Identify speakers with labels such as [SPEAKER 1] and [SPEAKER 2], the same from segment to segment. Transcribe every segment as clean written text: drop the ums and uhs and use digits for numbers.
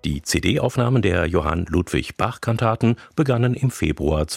[SPEAKER 1] Die CD-Aufnahmen der Johann Ludwig Bach-Kantaten begannen im Februar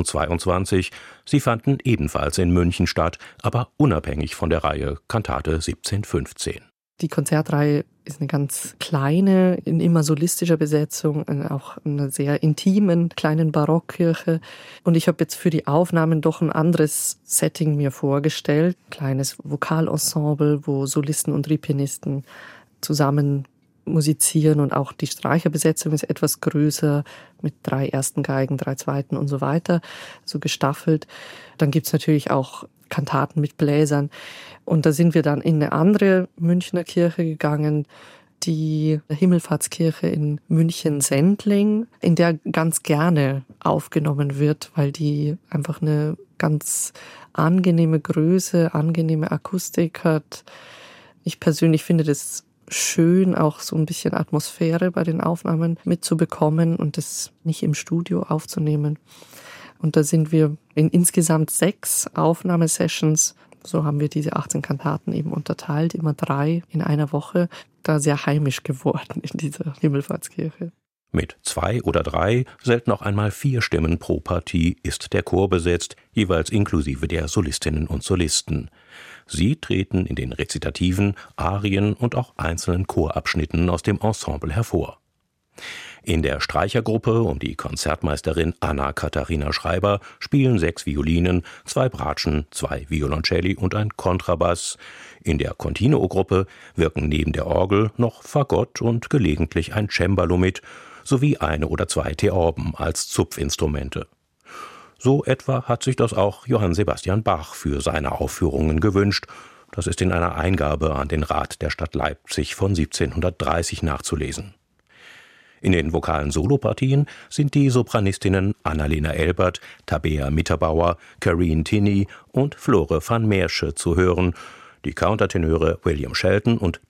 [SPEAKER 1] 2022. Sie fanden ebenfalls in München statt, aber unabhängig von der Reihe Kantate 1715.
[SPEAKER 2] Die Konzertreihe ist eine ganz kleine, in immer solistischer Besetzung, auch in einer sehr intimen kleinen Barockkirche. Und ich habe jetzt für die Aufnahmen doch ein anderes Setting mir vorgestellt. Ein kleines Vokalensemble, wo Solisten und Ripianisten zusammen musizieren, und auch die Streicherbesetzung ist etwas größer mit 3 ersten Geigen, 3 zweiten und so weiter, so gestaffelt. Dann gibt's natürlich auch Kantaten mit Bläsern. Und da sind wir dann in eine andere Münchner Kirche gegangen, die Himmelfahrtskirche in München-Sendling, in der ganz gerne aufgenommen wird, weil die einfach eine ganz angenehme Größe, angenehme Akustik hat. Ich persönlich finde das schön, auch so ein bisschen Atmosphäre bei den Aufnahmen mitzubekommen und das nicht im Studio aufzunehmen. Und da sind wir in insgesamt 6 Aufnahmesessions. So haben wir diese 18 Kantaten eben unterteilt, immer 3 in einer Woche, da sehr heimisch geworden in dieser Himmelfahrtskirche.
[SPEAKER 1] Mit 2 oder 3, selten auch einmal 4 Stimmen pro Partie ist der Chor besetzt, jeweils inklusive der Solistinnen und Solisten. Sie treten in den Rezitativen, Arien und auch einzelnen Chorabschnitten aus dem Ensemble hervor. In der Streichergruppe um die Konzertmeisterin Anna-Katharina Schreiber spielen 6 Violinen, 2 Bratschen, 2 Violoncelli und ein Kontrabass. In der Continuo-Gruppe wirken neben der Orgel noch Fagott und gelegentlich ein Cembalo mit, sowie 1 oder 2 Theorben als Zupfinstrumente. So etwa hat sich das auch Johann Sebastian Bach für seine Aufführungen gewünscht. Das ist in einer Eingabe an den Rat der Stadt Leipzig von 1730 nachzulesen. In den vokalen Solopartien sind die Sopranistinnen Annalena Elbert, Tabea Mitterbauer, Careen Tinney und Flore van Meersche zu hören, die Countertenöre William Shelton und